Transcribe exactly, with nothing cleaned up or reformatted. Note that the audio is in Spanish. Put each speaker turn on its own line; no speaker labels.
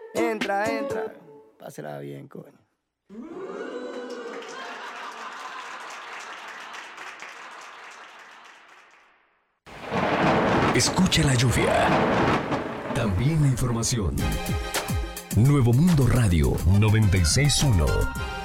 Entra, entra. Pásela bien, coño.
Escucha la lluvia. También la información. Nuevo Mundo Radio noventa y seis punto uno.